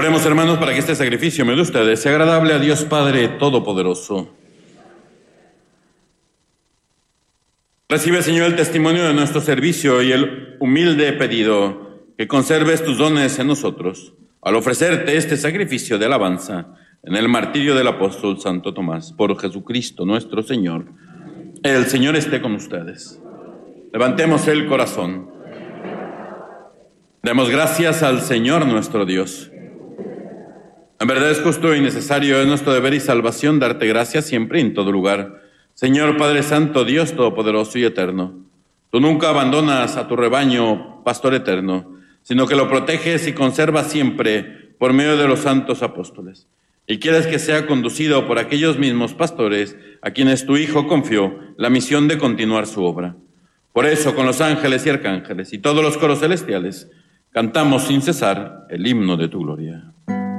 Oremos, hermanos, para que este sacrificio de ustedes sea agradable a Dios Padre Todopoderoso. Recibe, Señor, el testimonio de nuestro servicio y el humilde pedido que conserves tus dones en nosotros, al ofrecerte este sacrificio de alabanza en el martirio del apóstol Santo Tomás, por Jesucristo nuestro Señor. El Señor esté con ustedes. Levantemos el corazón. Demos gracias al Señor nuestro Dios. En verdad es justo y necesario, es nuestro deber y salvación darte gracias siempre y en todo lugar. Señor Padre Santo, Dios Todopoderoso y Eterno, tú nunca abandonas a tu rebaño, pastor eterno, sino que lo proteges y conservas siempre por medio de los santos apóstoles. Y quieres que sea conducido por aquellos mismos pastores a quienes tu Hijo confió la misión de continuar su obra. Por eso, con los ángeles y arcángeles y todos los coros celestiales, cantamos sin cesar el himno de tu gloria.